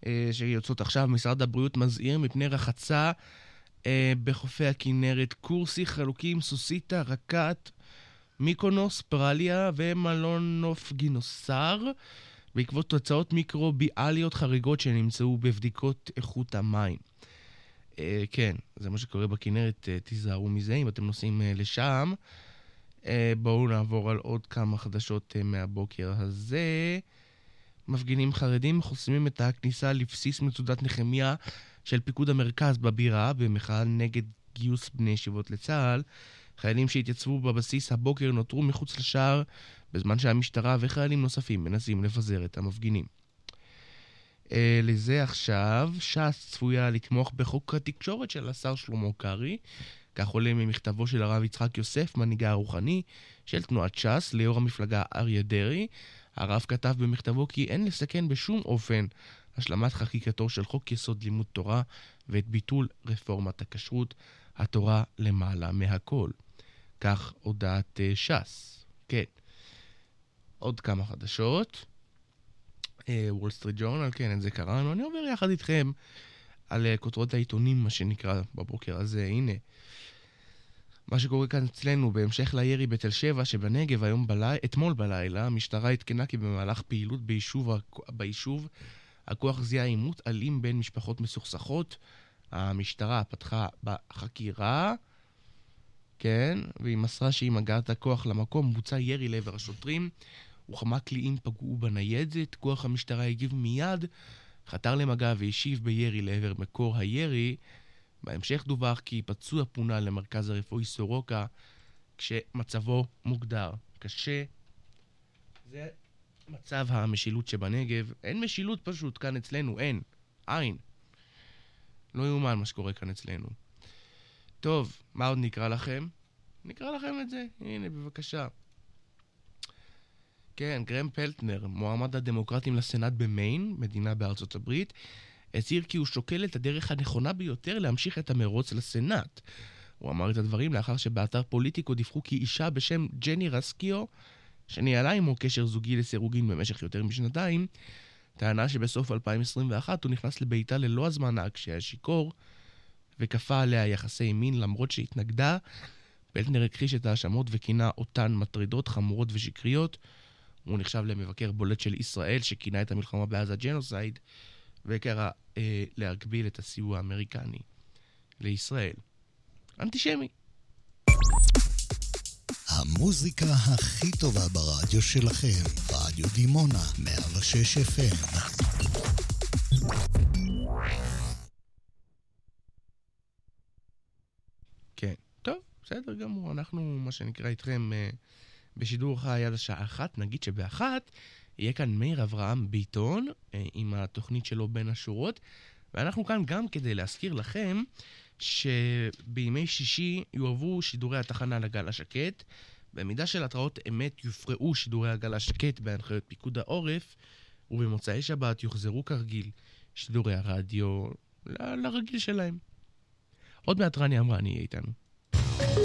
שיוצאות עכשיו. משרד הבריאות מזהיר מפני רחצה בחופי הכנרת, קורסי, חלוקים, סוסיטה, רקת, מיקונוס, פרליה ומלון נוף גינוסר, בעקבות תוצאות מיקרוביאליות חריגות שנמצאו בבדיקות איכות המים. כן, זה מה שקורה בכנרת, תיזהרו מזה אם אתם נוסעים לשם. בואו נעבור על עוד כמה חדשות מהבוקר הזה. מפגינים חרדים חוסמים את הכניסה לבסיס מצודת נחמיה של פיקוד המרכז בבירה במחאה נגד גיוס בני ישיבות לצה"ל. חיילים שהתייצבו בבסיס הבוקר נותרו מחוץ לשער בזמן שהמשטרה וחיילים נוספים מנסים לפזר את המפגינים. לזה עכשיו, ש"ס צפויה לתמוך בחוק התקשורת של השר שלמה קרעי, כך עולה ממכתבו של הרב יצחק יוסף, מנהיגה הרוחני של תנועת ש"ס, ליו"ר המפלגה אריה דרעי. הרב כתב במכתבו כי אין לסכן בשום אופן השלמת חקיקתו של חוק יסוד לימוד תורה ואת ביטול רפורמת הכשרות, התורה למעלה מהכל. כך הודעת ש"ס. כן. עוד כמה חדשות. וול סטריט ג'ורנל, כן, את זה קראנו. אני עובר יחד איתכם על כותרות העיתונים, מה שנקרא בבוקר הזה. הנה, מה שקורה כאן אצלנו, בהמשך לירי בתל שבע שבנגב אתמול בלילה, המשטרה התקנה כי במהלך פעילות ביישוב הכוח זיהה עימות אלים בין משפחות מסוכסכות. המשטרה פתחה בחקירה, כן, והיא מסרה שעם הגעת הכוח למקום בוצע ירי לעבר השוטרים, וכמה קליעים פגעו בניידת. כוח המשטרה הגיב מיד, חתר למגע והשיב בירי לעבר מקור הירי. בהמשך דווח כי פצוע פונה למרכז הרפואי סורוקה כשמצבו מוגדר קשה. זה מצב המשילות שבנגב. אין משילות פשוט כאן אצלנו, אין. לא יאומן מה שקורה כאן אצלנו. טוב, מה עוד נקרא לכם? נקרא לכם את זה, הנה בבקשה. כן, גרם פלטנר, מועמד הדמוקרטים לסנאט במיין, מדינה בארצות הברית, הצהיר כי הוא שוקל את הדרך הנכונה ביותר להמשיך את המרוץ לסנאט. הוא אמר את הדברים לאחר שבאתר פוליטיקו דיווחו כי אישה בשם ג'ני רסקיו, שניהלה עמו קשר זוגי לסירוגין במשך יותר משנתיים, טענה שבסוף 2021 הוא נכנס לביתה ללא הזמנה כשהיה שיכור, וכפה עליה יחסי מין למרות שהתנגדה. פלטנר הכחיש את האשמות וכינה אותן מטרידות, חמורות ושקריות. הוא נחשב למבקר בולט של ישראל שכינה את המלחמה בעזה ג'נוסייד, וקרא להגביל את הסיוע האמריקני לישראל. אנטישמי. המוזיקה הכי טובה ברדיו שלכם, רדיו דימונה 106 FM. כן, טוב, בסדר גמור. אנחנו, מה שנקרא איתכם בשידור חי עד השעה 1. נגיד שב1 יהיה כאן מאיר אברהם ביטון עם התוכנית שלו בין השורות, ואנחנו כאן גם כדי להזכיר לכם שבימי שישי יועברו שידורי התחנה לגל השקט. במידה של התראות אמת יופרעו שידורי הגל השקט בהנחיות פיקוד העורף, ובמוצאי שבת יוחזרו כרגיל שידורי הרדיו לרגיל שלהם. עוד מעט רני אמרה, אני אהיה איתנו.